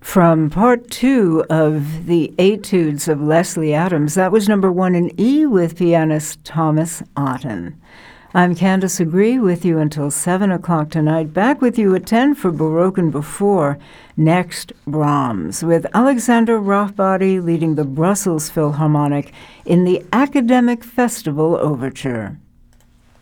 From part two of the Etudes of Leslie Adams, that was number one in E with pianist Thomas Otten. I'm Candace Agree with you until 7 o'clock tonight. Back with you at 10 for Baroque and Before. Next, Brahms, with Alexander Rothbody leading the Brussels Philharmonic in the Academic Festival Overture.